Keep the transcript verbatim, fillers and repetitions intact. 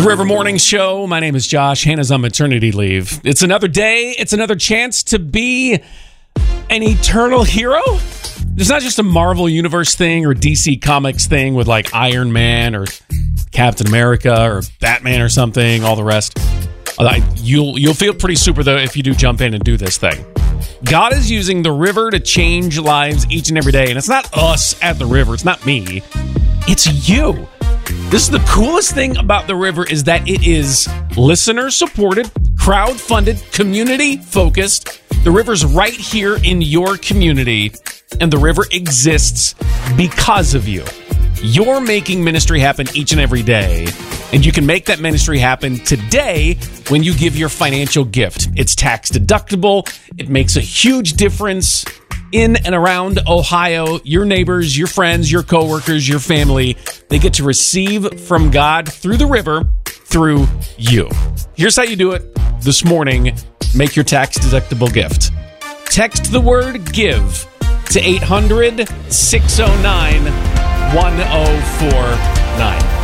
River Morning Show. My name is Josh. Hannah's on maternity leave. It's another day. It's another chance to be an eternal hero. It's not just a Marvel Universe thing or D C Comics thing with like Iron Man or Captain America or Batman or something, all the rest. You'll, you'll feel pretty super, though, if you do jump in and do this thing. God is using the river to change lives each and every day. And it's not us at the river. It's not me. It's you. This is the coolest thing about the river is that it is listener-supported, crowd-funded, community-focused. The river's right here in your community, and the river exists because of you. You're making ministry happen each and every day, and you can make that ministry happen today when you give your financial gift. It's tax deductible. It makes a huge difference in and around Ohio. Your neighbors, your friends, your coworkers, your family, they get to receive from God through the river, through you. Here's how you do it this morning. Make your tax deductible gift. Text the word GIVE to eight hundred, six oh nine, one oh four nine.